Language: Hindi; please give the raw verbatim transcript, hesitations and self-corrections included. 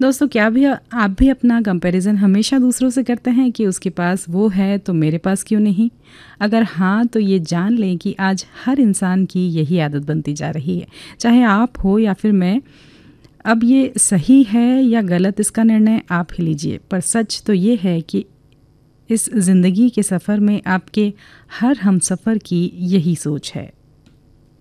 दोस्तों, क्या भी आप भी अपना कंपैरिजन हमेशा दूसरों से करते हैं कि उसके पास वो है तो मेरे पास क्यों नहीं? अगर हाँ, तो ये जान लें कि आज हर इंसान की यही आदत बनती जा रही है, चाहे आप हो या फिर मैं। अब ये सही है या गलत, इसका निर्णय आप ही लीजिए, पर सच तो ये है कि इस ज़िंदगी के सफ़र में आपके हर हमसफ़र की यही सोच है।